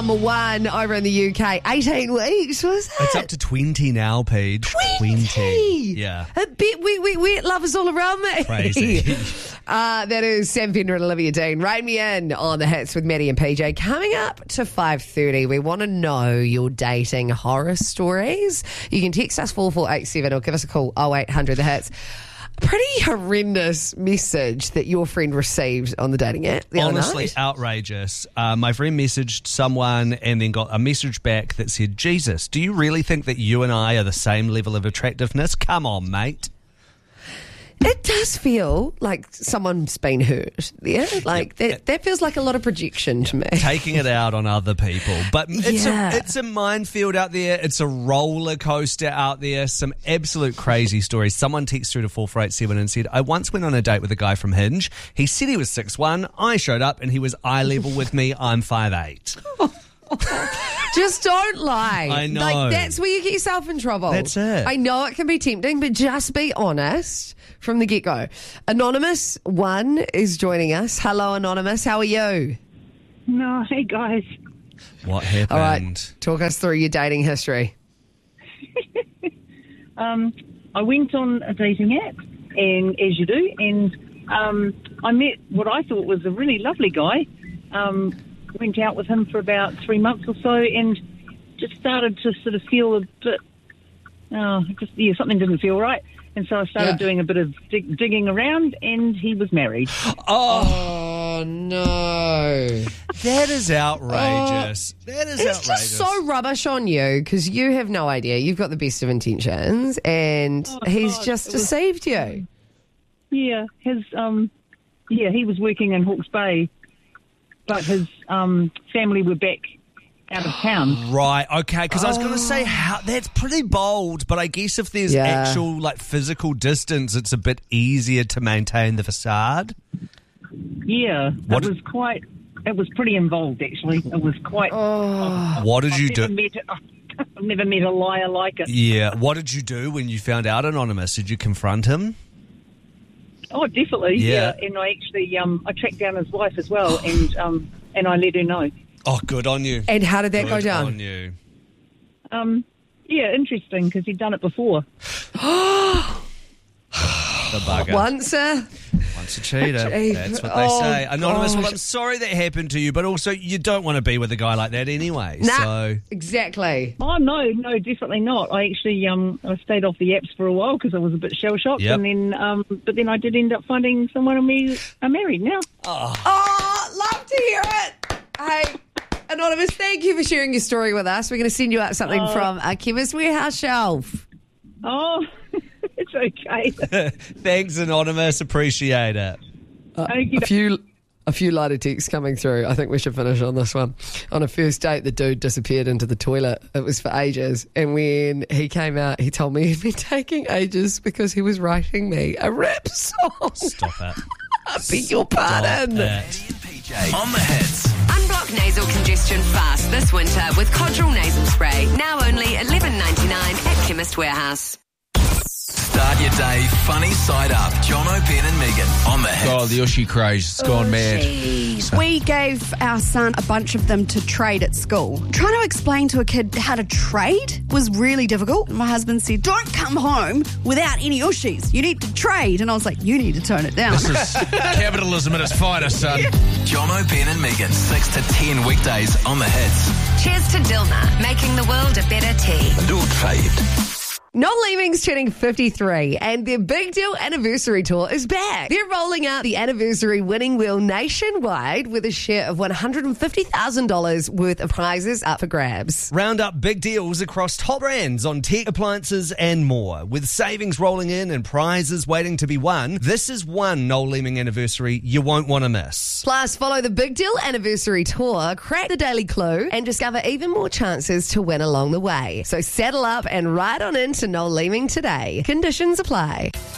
Number one over in the UK. 18 weeks, was it? It's up to 20 now, Paige. 20. Yeah. A bit wet lovers all around me. Crazy. That is Sam Fender and Olivia Dean. Write me in on the hits with Maddie and PJ. Coming up to 5:30, we want to know your dating horror stories. You can text us 4487 or give us a call 0800 the hits. Pretty horrendous message that your friend received on the dating app the other Honestly, night. outrageous. My friend messaged someone and then got a message back that said, Jesus, do you really think that you and I are the same level of attractiveness? Come on, mate. It does feel like someone's been hurt there. Like that feels like a lot of projection to me. Taking it out on other people. But Yeah. it's a minefield out there. It's a roller coaster out there. Some absolute crazy stories. Someone texted through to 4487 and said, I once went on a date with a guy from Hinge. He said he was 6'1". I showed up and he was eye level with me. I'm 5'8". Just don't lie. I know. Like, that's where you get yourself in trouble. That's it. I know it can be tempting, but just be honest from the get-go. Anonymous 1 is joining us. Hello, Anonymous. How are you? No, hey guys. What happened? All right. Talk us through your dating history. I went on a dating app, and as you do, and I met what I thought was a really lovely guy. Went out with him for about 3 months or so, and just started to sort of feel a bit. Something didn't feel right, and so I started doing a bit of digging around, and he was married. Oh, no. That is outrageous. That is It's outrageous. just so rubbish on you because you have no idea. You've got the best of intentions, and he's God, just it was- deceived you. Yeah, he was working in Hawke's Bay, but his family were back out of town. Right, okay, because I was going to say, that's pretty bold, but I guess if there's actual physical distance, it's a bit easier to maintain the facade. Yeah, it was pretty involved, actually. It was quite... What did you do? I've never met a liar like it. Yeah, what did you do when you found out, Anonymous? Did you confront him? Oh, definitely, Yeah. yeah. And I actually, I tracked down his wife as well, and I let her know. Oh, good on you. And how did that go Good down? on you. Yeah, interesting, because he'd done it before. The bugger. Once Once a cheater. That's what they say. Anonymous, well, I'm sorry that happened to you, but also you don't want to be with a guy like that anyway. Nah, So exactly. Oh, no, definitely not. I actually, I stayed off the apps for a while because I was a bit shell-shocked, Yep. and then, but then I did end up finding someone, and we are married now. Oh, love to hear it. Hey, Anonymous, thank you for sharing your story with us. We're going to send you out something from our Chemist Warehouse shelf. Oh, it's okay. thanks, Anonymous. Appreciate it. A few lighter texts coming through. I think we should finish on this one. On a first date, the dude disappeared into the toilet. It was for ages. And when he came out, he told me he'd been taking ages because he was writing me a rap song. Stop it. I beg your pardon. PJ on the hits. Unblock nasal congestion fast this winter with Codral nasal spray. Now only $11.99 at Chemist Warehouse. Start your day funny side up. Jono, Ben and Megan on the hits. God, the Ushi craze has gone mad. We gave our son a bunch of them to trade at school. Trying to explain to a kid how to trade was really difficult. My husband said, don't come home without any Ushis. You need to trade. And I was like, you need to tone it down. This is capitalism at its finest, son. Jono, Ben and Megan, 6 to 10 weekdays on the hits. Cheers to Dilma, making the world a better tea. Do trade. Noel Leeming's turning 53 and their Big Deal Anniversary Tour is back. They're rolling out the anniversary winning wheel nationwide with a share of $150,000 worth of prizes up for grabs. Round up big deals across top brands on tech, appliances and more. With savings rolling in and prizes waiting to be won, this is one Noel Leeming anniversary you won't want to miss. Plus, follow the Big Deal Anniversary Tour, crack the Daily Clue and discover even more chances to win along the way. So saddle up and ride on into Noel Leeming today. Conditions apply.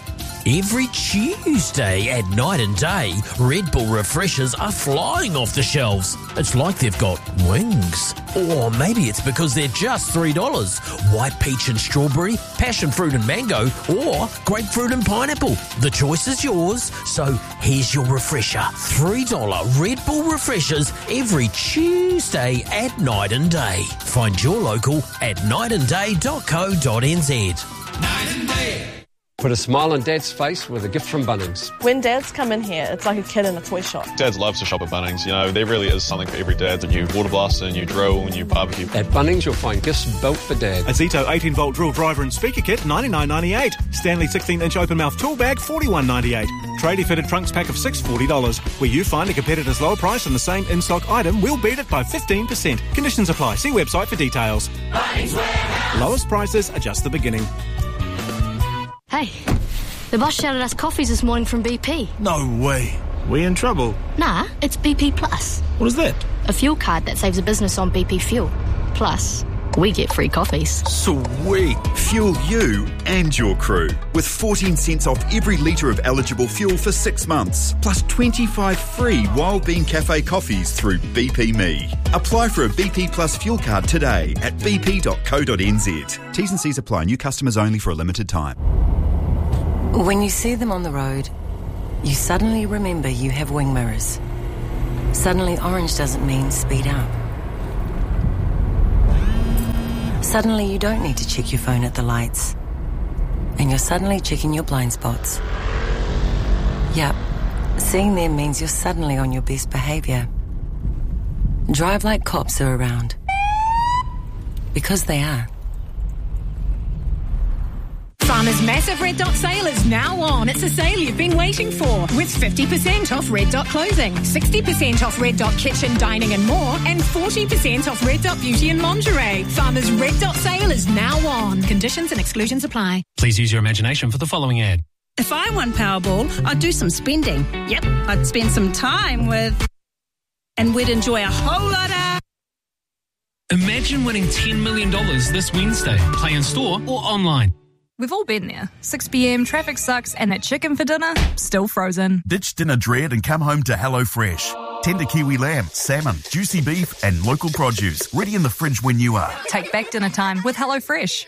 Every Tuesday at Night and Day, Red Bull refreshers are flying off the shelves. It's like they've got wings. Or maybe it's because they're just $3. White peach and strawberry, passion fruit and mango, or grapefruit and pineapple. The choice is yours. So here's your refresher. $3 Red Bull refreshers every Tuesday at Night and Day. Find your local at nightandday.co.nz. Night and Day. Put a smile on Dad's face with a gift from Bunnings. When dads come in here, it's like a kid in a toy shop. Dads love to shop at Bunnings. You know, there really is something for every dad. A new water blaster, a new drill, a new barbecue. At Bunnings, you'll find gifts built for Dad. A Zito 18-volt drill driver and speaker kit, $99.98. Stanley 16-inch open-mouth tool bag, $41.98. Tradie fitted trunks pack of $6, $40. Where you find a competitor's lower price on the same in-stock item, we'll beat it by 15%. Conditions apply. See website for details. Bunnings Warehouse. Lowest prices are just the beginning. Hey, the boss shouted us coffees this morning from BP. No way. We in trouble? Nah, it's BP Plus. What is that? A fuel card that saves a business on BP fuel. Plus, we get free coffees. Sweet. Fuel you and your crew with 14 cents off every litre of eligible fuel for 6 months. Plus 25 free Wild Bean Cafe coffees through BP Me. Apply for a BP Plus fuel card today at bp.co.nz. T's and C's apply. New customers only for a limited time. When you see them on the road, you suddenly remember you have wing mirrors. Suddenly orange doesn't mean speed up. Suddenly you don't need to check your phone at the lights. And you're suddenly checking your blind spots. Yep, seeing them means you're suddenly on your best behaviour. Drive like cops are around. Because they are. Farmer's massive Red Dot sale is now on. It's a sale you've been waiting for, with 50% off Red Dot clothing, 60% off Red Dot kitchen, dining and more, and 40% off Red Dot beauty and lingerie. Farmer's Red Dot sale is now on. Conditions and exclusions apply. Please use your imagination for the following ad. If I won Powerball, I'd do some spending. Yep, I'd spend some time with... and we'd enjoy a whole lot of... Imagine winning $10 million this Wednesday. Play in store or online. We've all been there. 6 p.m, traffic sucks, and that chicken for dinner, still frozen. Ditch dinner dread and come home to HelloFresh. Tender kiwi lamb, salmon, juicy beef, and local produce. Ready in the fridge when you are. Take back dinner time with HelloFresh.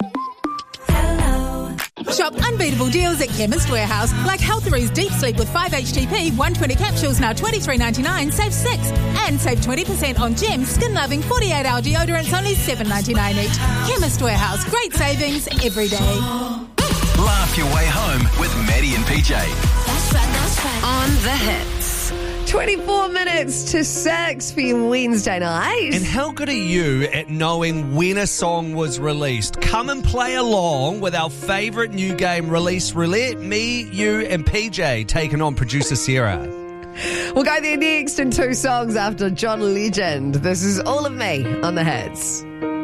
Shop unbeatable deals at Chemist Warehouse, like Healthary's Deep Sleep with 5-HTP, 120 capsules, now $23.99, save 6. And save 20% on Gem Skin-Loving 48-hour deodorants, only $7.99 each. Chemist Warehouse, great savings every day. Laugh your way home with Maddie and PJ. That's right. On the hits. 24 minutes to 6 for your Wednesday night. And how good are you at knowing when a song was released? Come and play along with our favourite new game, Release Roulette. Me, you and PJ taking on producer Sarah. We'll go there next in 2 songs after John Legend. This is All of Me on the hits.